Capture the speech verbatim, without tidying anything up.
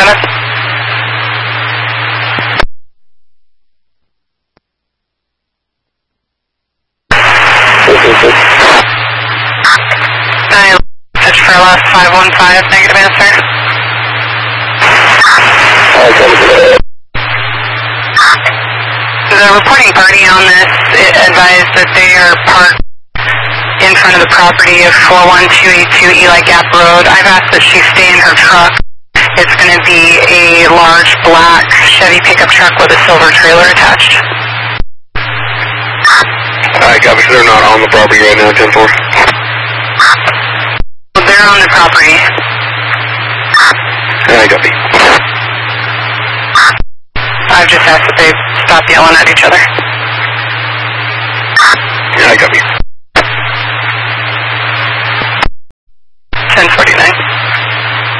seven. nine, touch for last five one five, negative answer. The reporting party on this advised that they are parked in front of the property of four one two eight two Eli Gap Road. I've asked that she stay in her truck. It's going to be a large black Chevy pickup truck with a silver trailer attached. Alright, copy. They're not on the property right now, ten four. They're on the property. Alright, copy. I've just asked that they stop yelling at each other. Alright, copy.